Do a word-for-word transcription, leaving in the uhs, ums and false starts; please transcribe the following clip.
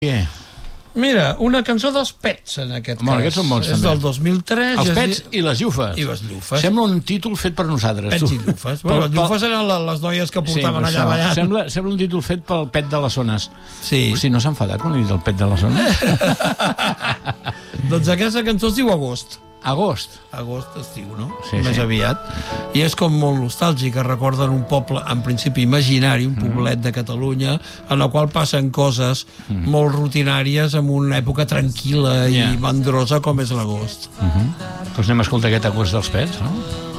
Yeah. Mira, una cançó dels Pets, en aquest Bueno, cas. aquests són bons, és també. del dos mil tres. Els i es Pets di- i les Llufes. I les Llufes. Sembla un títol fet per nosaltres. Pets tu. i Llufes. Bueno, les Llufes eren la- les noies que portaven Sí, allà això. ballant. Sembla, sembla un títol fet pel Pet de les Zones. Sí. Si no s'ha enfadat quan he dit el Pet de les Zones. Doncs aquesta cançó es diu Agost. Agost. Agost estiu, no? Sí, Més sí. aviat. I és com molt nostàlgic, que recorden un poble, en principi imaginari, un poblet de Catalunya, en el qual passen coses mm. molt rutinàries en una època tranquil·la Yeah. i mandrosa com és l'agost. Uh -huh. Doncs anem a escoltar aquest Agost dels Pets, no?